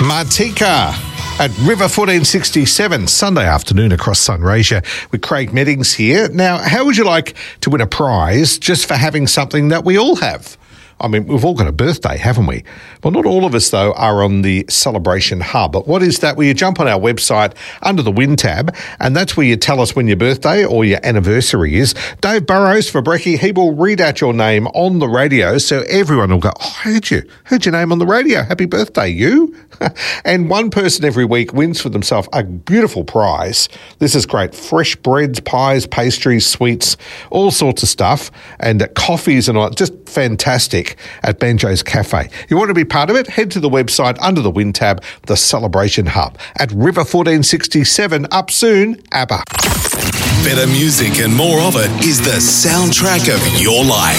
Martika at River 1467, Sunday afternoon across Sunraysia with Craig Meddings here. Now, how would you like to win a prize just for having something that we all have? I mean, we've all got a birthday, haven't we? Well, not all of us, though, are on the Celebration Hub. But what is that? Well, you jump on our website under the Win tab, and that's where you tell us when your birthday or your anniversary is. Dave Burrows for Brekkie, he will read out your name on the radio, so everyone will go, oh, I heard your name on the radio. Happy birthday, you. And one person every week wins for themselves a beautiful prize. This is great. Fresh breads, pies, pastries, sweets, all sorts of stuff, and coffees and all. Just fantastic at Banjo's Cafe. You want to be part of it? Head to the website under the Win tab, the Celebration Hub. At River 1467, up soon, ABBA. Better music and more of it is the soundtrack of your life.